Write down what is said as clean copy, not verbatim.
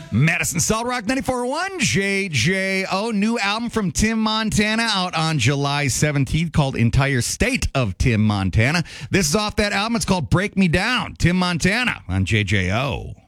Madison Solid Rock 94.1, JJO. New album from Tim Montana out on July 17th called Entire State of Tim Montana. This is off that album. It's called Break Me Down. Tim Montana on JJO.